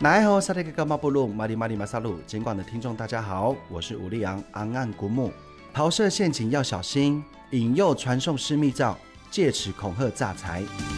奈后萨利格伽马布鲁马里马里马萨鲁，尽管的听众大家好，我是吴立昂昂岸古姆。桃色陷阱要小心，引诱传送私密照，借此恐吓诈财。